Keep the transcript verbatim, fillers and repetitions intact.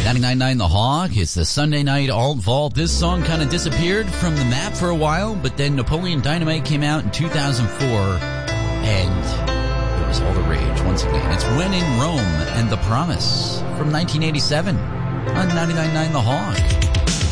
ninety-nine point nine The Hawk. It's the Sunday night alt vault. This song kind of disappeared from the map for a while, but then Napoleon Dynamite came out in two thousand four, and it was all the rage once again. It's When in Rome and The Promise from nineteen eighty-seven on ninety-nine point nine The Hawk.